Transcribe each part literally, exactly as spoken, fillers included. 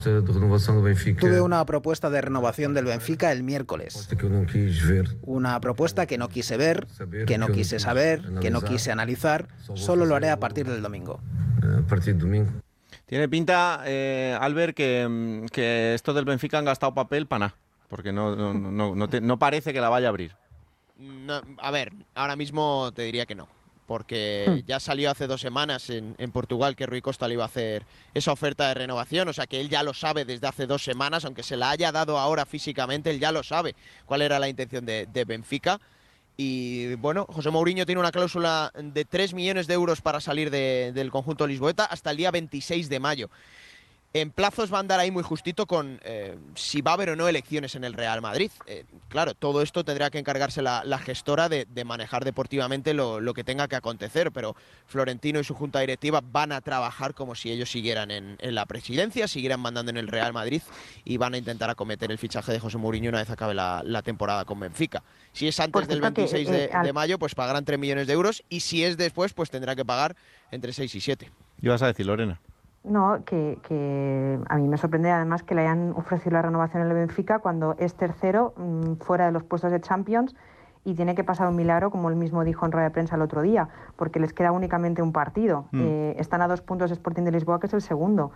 Tuve una propuesta de renovación del Benfica el miércoles. Una propuesta que no quise ver, que no quise saber, que no quise analizar. Solo lo haré a partir del domingo. Tiene pinta, eh, Albert, que, que esto del Benfica han gastado papel para nada, porque no, no, no, no, te, no parece que la vaya a abrir. No, a ver, ahora mismo te diría que no. Porque ya salió hace dos semanas en, en Portugal que Rui Costa le iba a hacer esa oferta de renovación, o sea que él ya lo sabe desde hace dos semanas, aunque se la haya dado ahora físicamente, él ya lo sabe cuál era la intención de, de Benfica. Y bueno, José Mourinho tiene una cláusula de tres millones de euros para salir de, del conjunto lisboeta hasta el día veintiséis de mayo. En plazos va a andar ahí muy justito con eh, si va a haber o no elecciones en el Real Madrid. Eh, claro, todo esto tendrá que encargarse la, la gestora de, de manejar deportivamente lo, lo que tenga que acontecer, pero Florentino y su junta directiva van a trabajar como si ellos siguieran en, en la presidencia, siguieran mandando en el Real Madrid y van a intentar acometer el fichaje de José Mourinho una vez acabe la, la temporada con Benfica. Si es antes pues del veintiséis que, eh, de, al... de mayo, pues pagarán tres millones de euros y si es después, pues tendrá que pagar entre seis y siete. ¿Qué vas a decir, Lorena? No, que, que a mí me sorprende además que le hayan ofrecido la renovación en el Benfica cuando es tercero mmm, fuera de los puestos de Champions y tiene que pasar un milagro, como él mismo dijo en rueda de prensa el otro día, porque les queda únicamente un partido. Mm. Eh, están a dos puntos de Sporting de Lisboa, que es el segundo,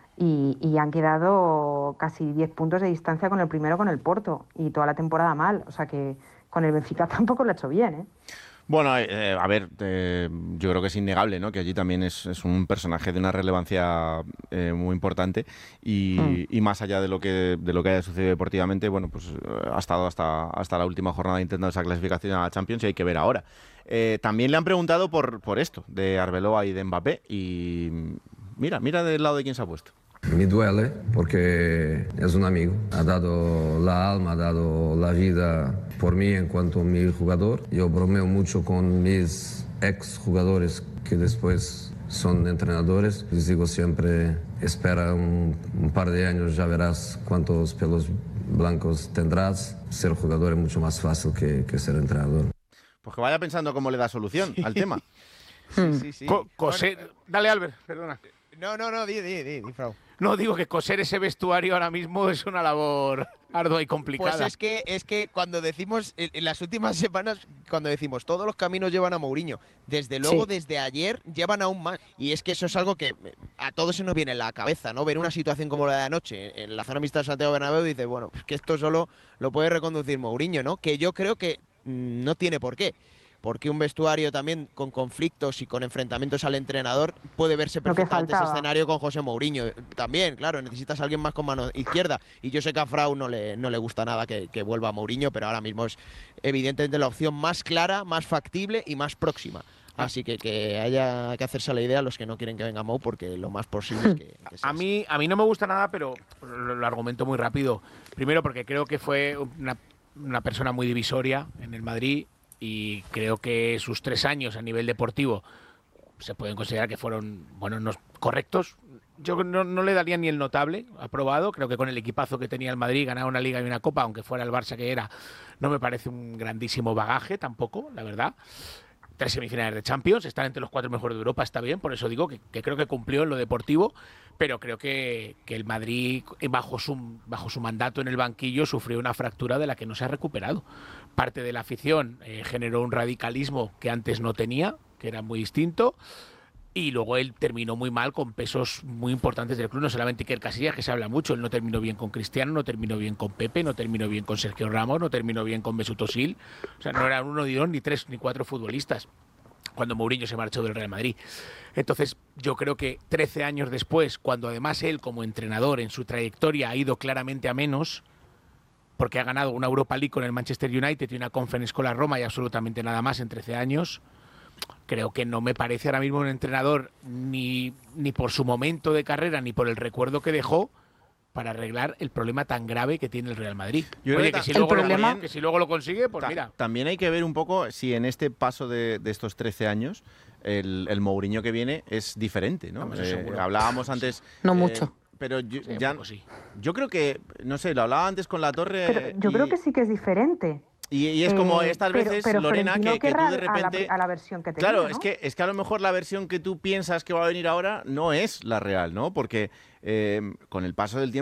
y, y han quedado casi diez puntos de distancia con el primero, con el Porto, y toda la temporada mal. O sea que con el Benfica tampoco lo ha hecho bien, ¿eh? Bueno, eh, a ver, eh, yo creo que es innegable, ¿no? Que allí también es, es un personaje de una relevancia eh, muy importante y, mm. y más allá de lo que de lo que haya sucedido deportivamente, bueno, pues ha estado hasta, hasta la última jornada intentando esa clasificación a la Champions y hay que ver ahora. Eh, también le han preguntado por, por esto, de Arbeloa y de Mbappé y mira, mira del lado de quién se ha puesto. Me duele porque es un amigo, ha dado la alma, ha dado la vida por mí en cuanto a mi jugador. Yo bromeo mucho con mis ex jugadores que después son entrenadores. Les digo siempre, espera un, un par de años, ya verás cuántos pelos blancos tendrás. Ser jugador es mucho más fácil que, que ser entrenador. Pues que vaya pensando cómo le da solución sí. al tema. Sí, sí, sí. Co coser... bueno, Dale, Albert, perdona. No, no, no, di, di, di, di, Frau. No, digo que coser ese vestuario ahora mismo es una labor ardua y complicada. Pues es que, es que cuando decimos, en las últimas semanas, cuando decimos todos los caminos llevan a Mourinho, desde luego, sí. desde ayer, llevan aún más. Y es que eso es algo que a todos se nos viene en la cabeza, ¿no? Ver una situación como la de anoche en la zona mixta de Santiago Bernabéu y dices, bueno, pues que esto solo lo puede reconducir Mourinho, ¿no? Que yo creo que mmm, no tiene por qué. Porque un vestuario también con conflictos y con enfrentamientos al entrenador puede verse perfectamente ese escenario con José Mourinho. También, claro, necesitas a alguien más con mano izquierda. Y yo sé que a Frau no le, no le gusta nada que, que vuelva a Mourinho, pero ahora mismo es evidentemente la opción más clara, más factible y más próxima. Así que que haya que hacerse a la idea a los que no quieren que venga Mou, porque lo más posible es que, que sea a mí A mí no me gusta nada, pero lo, lo argumento muy rápido. Primero porque creo que fue una, una persona muy divisoria en el Madrid. Y creo que sus tres años a nivel deportivo se pueden considerar que fueron, bueno, no, correctos. Yo no, no le daría ni el notable aprobado. Creo que con el equipazo que tenía el Madrid, ganar una Liga y una Copa, aunque fuera el Barça que era, no me parece un grandísimo bagaje tampoco, la verdad. Tres semifinales de Champions, estar entre los cuatro mejores de Europa está bien, por eso digo que, que creo que cumplió en lo deportivo, pero creo que, que el Madrid, bajo su, bajo su mandato en el banquillo, sufrió una fractura de la que no se ha recuperado. Parte de la afición eh, generó un radicalismo que antes no tenía, que era muy distinto, y luego él terminó muy mal con pesos muy importantes del club, no solamente Iker Casillas, que se habla mucho, él no terminó bien con Cristiano, no terminó bien con Pepe, no terminó bien con Sergio Ramos, no terminó bien con Mesut Özil, o sea, no eran uno, ni dos, ni tres, ni cuatro futbolistas cuando Mourinho se marchó del Real Madrid. Entonces, yo creo que trece años después, cuando además él como entrenador en su trayectoria ha ido claramente a menos, porque ha ganado una Europa League con el Manchester United y una Conference con la Roma y absolutamente nada más en trece años, creo que no me parece ahora mismo un entrenador ni, ni por su momento de carrera ni por el recuerdo que dejó para arreglar el problema tan grave que tiene el Real Madrid. Yo Oye, que, si luego problema... lo, que si luego lo consigue, pues Ta mira. También hay que ver un poco si en este paso de, de estos trece años el, el Mourinho que viene es diferente, ¿no? No, eh, hablábamos antes... No eh, mucho. Pero yo, sí, ya, sí. yo creo que, no sé, lo hablaba antes con La Torre... Pero yo y... creo que sí que es diferente. Y, y es como eh, estas pero, veces, pero Lorena, que, que tú de repente... A la, a la versión que tenía, Claro, ¿no? es, que, es que a lo mejor la versión que tú piensas que va a venir ahora no es la real, ¿no? Porque eh, con el paso del tiempo...